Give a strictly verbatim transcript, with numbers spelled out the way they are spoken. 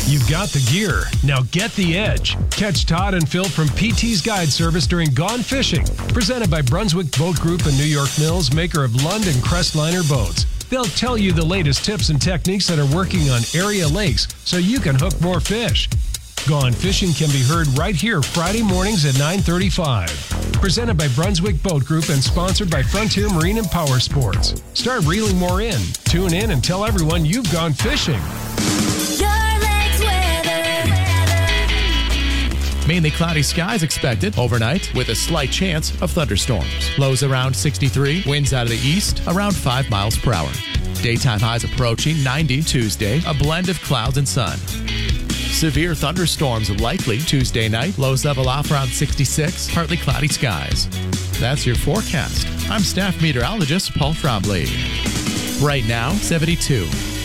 You've got the gear. Now get the edge. Catch Todd and Phil from P T's Guide Service during Gone Fishing. Presented by Brunswick Boat Group and New York Mills, maker of Lund and Crestliner boats. They'll tell you the latest tips and techniques that are working on area lakes so you can hook more fish. Gone Fishing can be heard right here Friday mornings at nine thirty-five. Presented by Brunswick Boat Group and sponsored by Frontier Marine and Power Sports. Start reeling more in. Tune in and tell everyone you've gone fishing. Mainly cloudy skies expected overnight with a slight chance of thunderstorms. Lows around sixty-three, winds out of the east around five miles per hour. Daytime highs approaching ninety Tuesday, a blend of clouds and sun. Severe thunderstorms likely Tuesday night, lows level off around sixty-six, partly cloudy skies. That's your forecast. I'm staff meteorologist Paul Trombley. Right now, seventy-two.